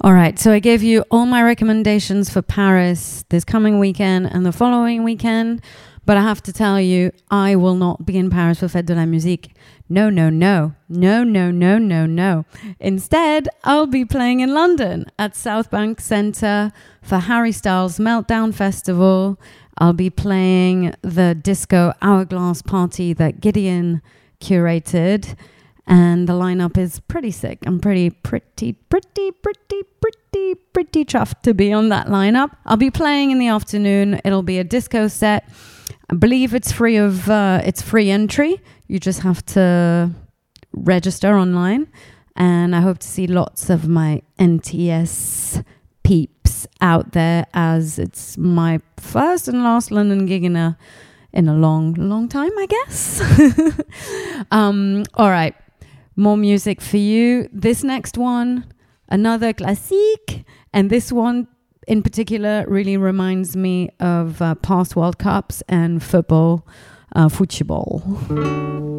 All right, so I gave you all my recommendations for Paris this coming weekend and the following weekend, but I have to tell you, I will not be in Paris for Fête de la Musique. No, no, no. No, no, no, no, no. Instead, I'll be playing in London at South Bank Centre for Harry Styles Meltdown Festival. I'll be playing the disco Hourglass party that Gideon curated. And the lineup is pretty sick. I'm pretty chuffed to be on that lineup. I'll be playing in the afternoon. It'll be a disco set. I believe it's free entry. You just have to register online. And I hope to see lots of my NTS peeps out there, as it's my first and last London gig in a long time, I guess. All right. More music for you. This next one, another classique. And this one in particular really reminds me of past World Cups and football.